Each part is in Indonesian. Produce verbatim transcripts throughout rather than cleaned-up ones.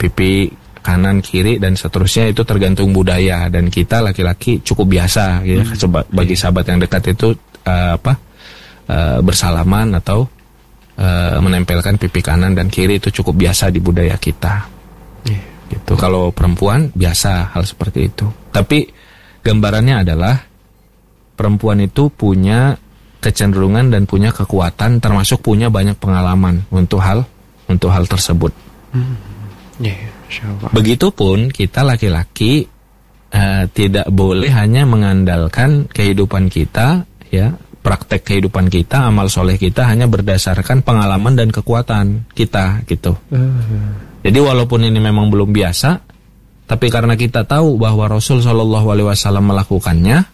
pipi kanan kiri dan seterusnya itu tergantung budaya, dan kita laki-laki cukup biasa ya hmm. bagi sahabat yang dekat itu uh, apa uh, bersalaman atau uh, menempelkan pipi kanan dan kiri itu cukup biasa di budaya kita. Yeah. Gitu. Kalau perempuan biasa hal seperti itu. Tapi gambarannya adalah perempuan itu punya kecenderungan dan punya kekuatan, termasuk punya banyak pengalaman untuk hal untuk hal tersebut. Hmm. Yeah, begitupun kita laki-laki uh, tidak boleh hanya mengandalkan kehidupan kita, ya, praktek kehidupan kita, amal soleh kita hanya berdasarkan pengalaman dan kekuatan kita, gitu. Uh. Jadi walaupun ini memang belum biasa, tapi karena kita tahu bahwa Rasul Shallallahu Alaihi Wasallam melakukannya,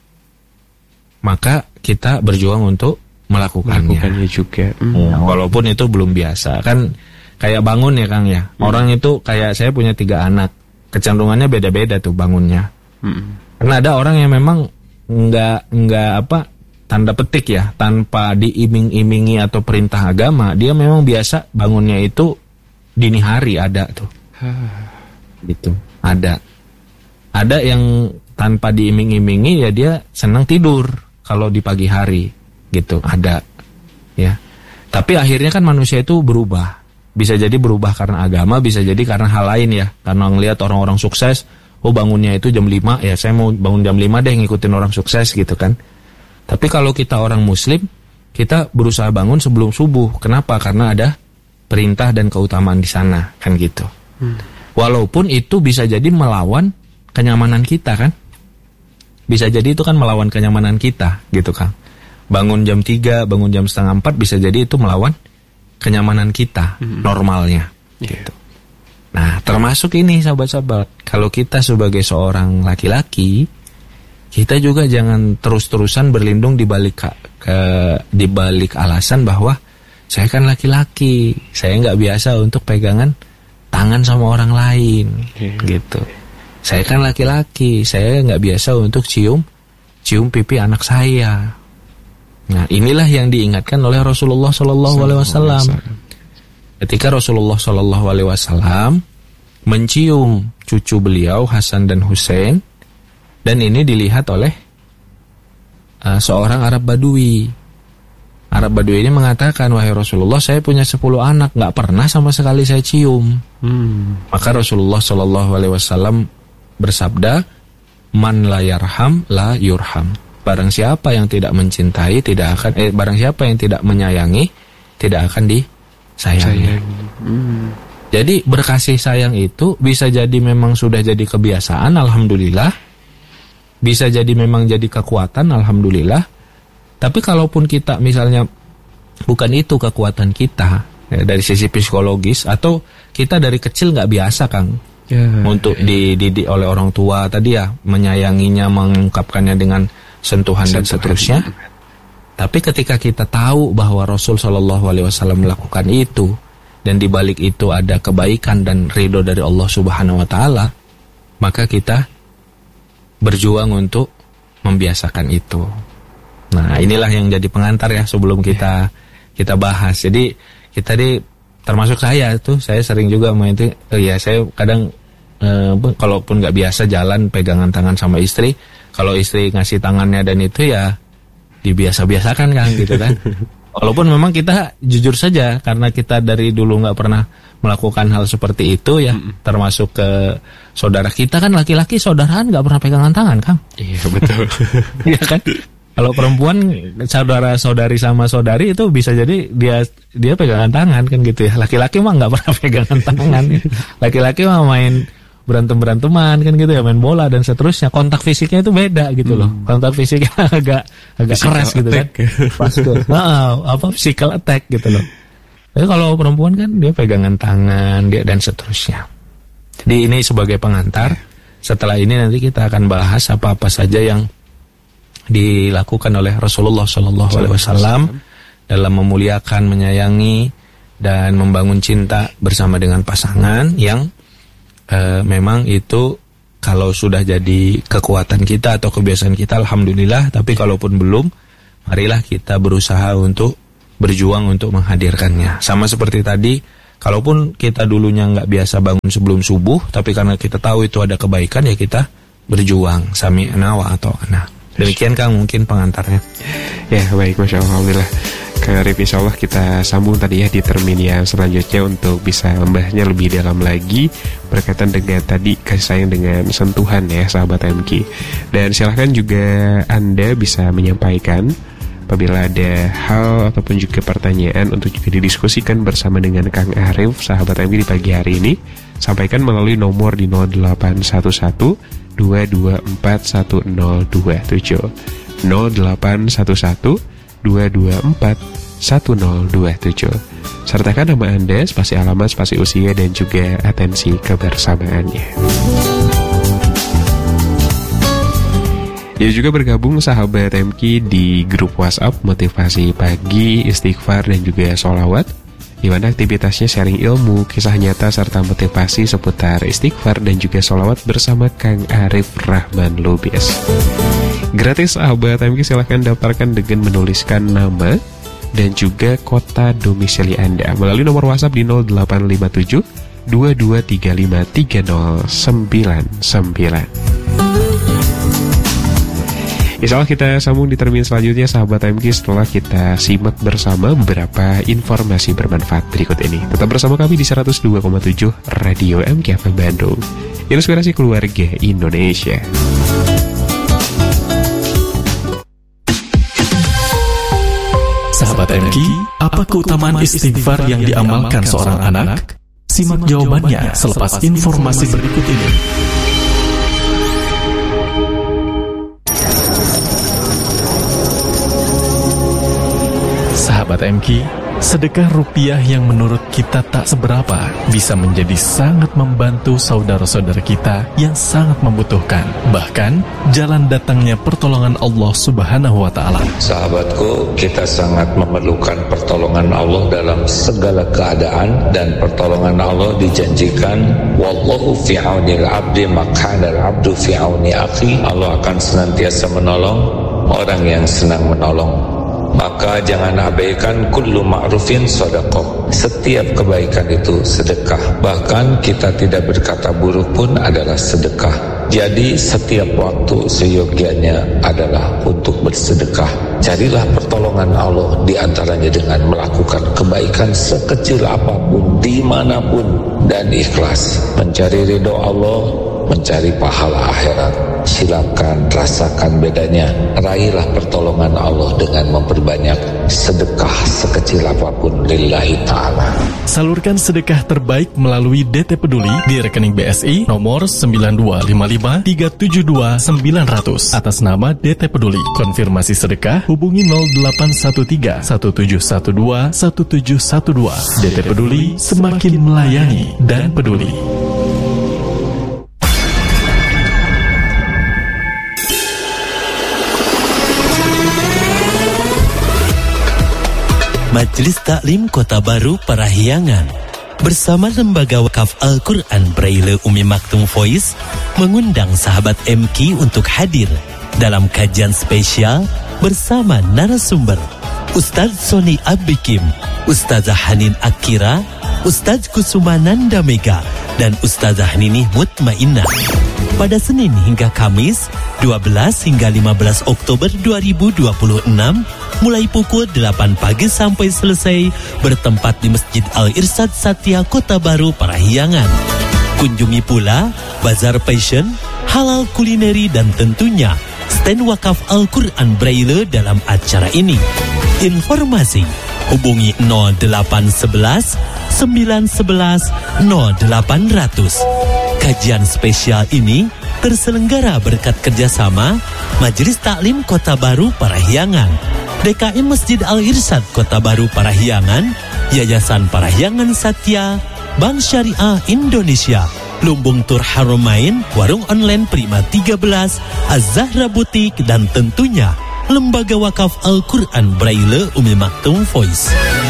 maka kita berjuang untuk melakukannya, melakukannya juga. Hmm. Walaupun itu belum biasa. Kan kayak bangun ya Kang ya. Hmm. Orang itu kayak saya punya tiga anak, kecenderungannya beda-beda tuh bangunnya. Hmm. Karena ada orang yang memang nggak nggak apa tanda petik ya, tanpa diiming-imingi atau perintah agama, dia memang biasa bangunnya itu dini hari, ada tuh. Gitu. Ada. Ada yang tanpa diiming-imingi ya dia senang tidur kalau di pagi hari, gitu, ada, ya. Tapi akhirnya kan manusia itu berubah, bisa jadi berubah karena agama, bisa jadi karena hal lain ya, karena ngelihat orang-orang sukses, oh bangunnya itu jam lima, ya saya mau bangun jam lima deh ngikutin orang sukses gitu kan. Tapi kalau kita orang muslim, kita berusaha bangun sebelum subuh, kenapa? Karena ada perintah dan keutamaan di sana, kan gitu. Hmm. Walaupun itu bisa jadi melawan kenyamanan kita kan. Bisa jadi itu kan melawan kenyamanan kita, gitu Kang. Bangun jam tiga, bangun jam setengah empat, bisa jadi itu melawan kenyamanan kita, mm-hmm. normalnya. Yeah. Gitu. Nah, termasuk ini sahabat-sahabat, kalau kita sebagai seorang laki-laki, kita juga jangan terus-terusan berlindung di balik ke di balik alasan bahwa saya kan laki-laki, saya nggak biasa untuk pegangan tangan sama orang lain, yeah. gitu. Saya kan laki-laki, saya nggak biasa untuk cium cium pipi anak saya. Nah, inilah yang diingatkan oleh Rasulullah Shallallahu Alaihi Wasallam. Ketika Rasulullah Shallallahu Alaihi Wasallam mencium cucu beliau Hasan dan Husain, dan ini dilihat oleh uh, seorang Arab Badui. Arab Badui ini mengatakan, wahai Rasulullah, saya punya sepuluh anak, nggak pernah sama sekali saya cium. Hmm. Maka Rasulullah Shallallahu Alaihi Wasallam bersabda, man la yarham la yurham. Barang siapa yang tidak mencintai tidak akan eh barang siapa yang tidak menyayangi tidak akan disayangi. Hmm. Jadi berkasih sayang itu bisa jadi memang sudah jadi kebiasaan, alhamdulillah. Bisa jadi memang jadi kekuatan, alhamdulillah. Tapi kalaupun kita misalnya bukan itu kekuatan kita, ya, dari sisi psikologis, atau kita dari kecil nggak biasa Kang. Ya, untuk ya. dididik oleh orang tua tadi ya, menyayanginya, mengungkapkannya dengan sentuhan, sentuhan dan seterusnya. Tapi ketika kita tahu bahwa Rasul Shallallahu Alaihi Wasallam melakukan itu, dan di balik itu ada kebaikan dan ridho dari Allah Subhanahu Wa Taala, maka kita berjuang untuk membiasakan itu. Nah, inilah yang jadi pengantar ya sebelum kita kita bahas. Jadi kita di termasuk saya tuh, saya sering juga main itu, oh ya saya kadang eh, kalaupun nggak biasa jalan pegangan tangan sama istri, kalau istri ngasih tangannya dan itu ya dibiasa-biasakan kan gitu kan. Walaupun memang kita jujur saja karena kita dari dulu nggak pernah melakukan hal seperti itu ya, mm-mm. termasuk ke saudara kita kan laki-laki saudaraan nggak pernah pegangan tangan Kang. Iya betul. Iya kan. Kalau perempuan saudara-saudari sama saudari itu bisa jadi dia dia pegangan tangan kan gitu ya. Laki-laki mah nggak pernah pegangan tangan. Laki-laki mah main berantem-beranteman kan gitu ya, main bola dan seterusnya. Kontak fisiknya itu beda gitu loh. Hmm. Kontak fisiknya agak agak physical keras gitu attack. Kan. Pas tuh. Nah, apa physical attack gitu loh. Tapi kalau perempuan kan dia pegangan tangan dia dan seterusnya. Jadi ini sebagai pengantar. Setelah ini nanti kita akan bahas apa-apa saja yang dilakukan oleh Rasulullah Shallallahu Alaihi Wasallam dalam memuliakan, menyayangi dan membangun cinta bersama dengan pasangan yang e, memang itu kalau sudah jadi kekuatan kita atau kebiasaan kita, alhamdulillah. Tapi kalaupun belum, marilah kita berusaha untuk berjuang untuk menghadirkannya. Sama seperti tadi, Kalaupun kita dulunya nggak biasa bangun sebelum subuh, tapi karena kita tahu itu ada kebaikan, ya kita berjuang. Sami'na wa ata'na. Demikian Kang mungkin pengantarnya. Ya baik, Masya Allah, Alhamdulillah. Kang Arif, insya Allah kita sambung tadi ya di termin yang selanjutnya untuk bisa membahasnya lebih dalam lagi berkaitan dengan tadi kasih sayang dengan sentuhan ya sahabat M K. Dan silahkan juga Anda bisa menyampaikan apabila ada hal ataupun juga pertanyaan untuk juga didiskusikan bersama dengan Kang Arif sahabat M K di pagi hari ini. Sampaikan melalui nomor di nol delapan satu satu dua dua empat satu nol dua tujuh nol delapan satu satu dua dua empat satu nol dua tujuh. Sertakan nama Anda, spasi alamat, spasi usia, dan juga atensi kebersamaannya. Ya juga bergabung sahabat M K di grup WhatsApp Motivasi Pagi, Istighfar, dan juga Sholawat, di mana aktivitasnya sharing ilmu, kisah nyata, serta motivasi seputar istighfar dan juga sholawat bersama Kang Arif Rahman Lubis. Gratis sahabat M K, silahkan daftarkan dengan menuliskan nama dan juga kota domisili Anda melalui nomor WhatsApp di nol delapan lima tujuh dua dua tiga lima tiga nol sembilan sembilan. Insya Allah kita sambung di termin selanjutnya sahabat M K setelah kita simak bersama beberapa informasi bermanfaat berikut ini. Tetap bersama kami di seratus dua koma tujuh Radio M K F M Bandung, inspirasi keluarga Indonesia. Sahabat M K, apa keutamaan istighfar yang diamalkan seorang anak? Simak jawabannya selepas informasi berikut ini. Sahabat M K, sedekah rupiah yang menurut kita tak seberapa bisa menjadi sangat membantu saudara-saudara kita yang sangat membutuhkan. Bahkan, jalan datangnya pertolongan Allah Subhanahu wa Ta'ala. Sahabatku, kita sangat memerlukan pertolongan Allah dalam segala keadaan, dan pertolongan Allah dijanjikan, wallahu fi aunil abdi makanal abdu fi auni akhi. Allah akan senantiasa menolong orang yang senang menolong. Maka jangan abaikan kullu ma'rufin sedekah. Setiap kebaikan itu sedekah. Bahkan kita tidak berkata buruk pun adalah sedekah. Jadi setiap waktu seyogianya adalah untuk bersedekah. Carilah pertolongan Allah di antaranya dengan melakukan kebaikan sekecil apapun, dimanapun, dan ikhlas. Mencari ridho Allah, mencari pahala akhirat. Silakan rasakan bedanya. Raihlah pertolongan Allah dengan memperbanyak sedekah sekecil apapun lillahi ta'ala. Salurkan sedekah terbaik melalui D T Peduli di rekening B S I nomor sembilan dua lima lima tiga tujuh dua sembilan nol nol atas nama D T Peduli. Konfirmasi sedekah hubungi nol delapan satu tiga satu tujuh satu dua satu tujuh satu dua. D T Peduli, semakin melayani dan peduli. Majelis Taklim Kota Baru Parahyangan bersama Lembaga Wakaf Al-Quran Braille Umi Maktum Voice mengundang sahabat M K untuk hadir dalam kajian spesial bersama narasumber Ustadz Sony Abikim, Ustazah Hanin Akira, Ustadz Kusumananda Mega, dan Ustazah Ninih Mutmainah pada Senin hingga Kamis dua belas hingga lima belas Oktober dua ribu dua puluh enam mulai pukul delapan pagi sampai selesai, bertempat di Masjid Al-Irsyad Satya Kota Baru Parahyangan. Kunjungi pula Bazar Passion, halal kulineri, dan tentunya stand wakaf Al-Quran Braille dalam acara ini. Informasi hubungi nol delapan satu satu sembilan satu satu nol delapan nol nol. Kajian spesial ini terselenggara berkat kerjasama Majelis Taklim Kota Baru Parahyangan, D K M Masjid Al-Irsyad Kota Baru Parahyangan, Yayasan Parahyangan Satya, Bank Syariah Indonesia, Lumbung Tur Haramain, Warung Online Prima tiga belas, Az-Zahra Butik, dan tentunya Lembaga Wakaf Al-Quran Braille Umi Maktum Voice.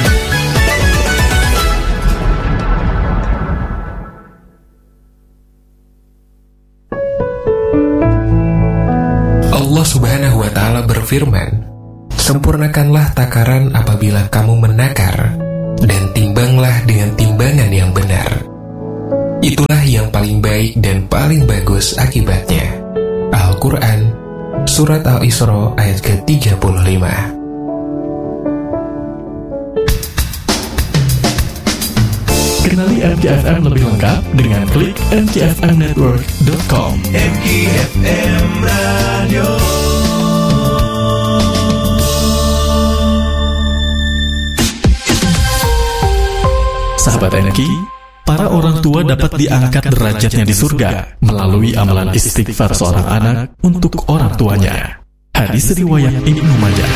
Allah Subhanahu wa Ta'ala berfirman, sempurnakanlah takaran apabila kamu menakar, dan timbanglah dengan timbangan yang benar. Itulah yang paling baik dan paling bagus akibatnya. Al-Quran, Surat Al-Isra ayat ke tiga puluh lima. Kenali M K F M lebih lengkap dengan klik m k f m network dot com. M K F M Radio. Sahabat M K, para orang tua dapat diangkat derajatnya di surga melalui amalan istighfar seorang anak untuk orang tuanya. Hadis riwayat Ibnu Majah.